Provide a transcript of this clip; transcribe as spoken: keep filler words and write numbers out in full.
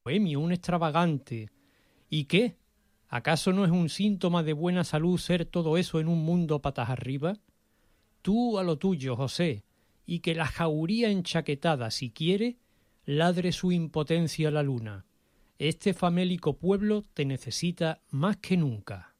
bohemio, un extravagante. ¿Y qué? ¿Acaso no es un síntoma de buena salud ser todo eso en un mundo patas arriba? Tú a lo tuyo, José, y que la jauría enchaquetada, si quiere, ladre su impotencia a la luna. Este famélico pueblo te necesita más que nunca.